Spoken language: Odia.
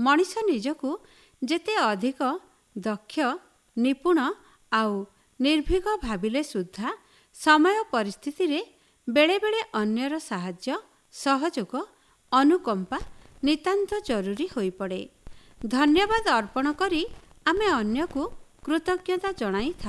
ମଣିଷ ନିଜକୁ ଯେତେ ଅଧିକ ଦକ୍ଷ, ନିପୁଣ ଆଉ ନିର୍ଭୀକ ଭାବିଲେ ସୁଦ୍ଧା ସମୟ ପରିସ୍ଥିତିରେ ବେଳେବେଳେ ଅନ୍ୟର ସାହାଯ୍ୟ, ସହଯୋଗ, ଅନୁକମ୍ପା ନିତାନ୍ତ ଜରୁରୀ ହୋଇପଡ଼େ। ଧନ୍ୟବାଦ ଅର୍ପଣ କରି ଆମେ ଅନ୍ୟକୁ କୃତଜ୍ଞତା ଜଣାଇଥାଉ।